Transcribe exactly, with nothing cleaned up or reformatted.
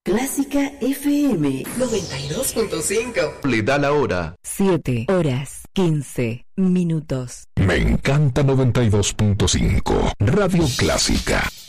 Clásica F M noventa y dos punto cinco. Le da la hora. siete horas quince minutos. Me encanta noventa y dos punto cinco. Radio Clásica.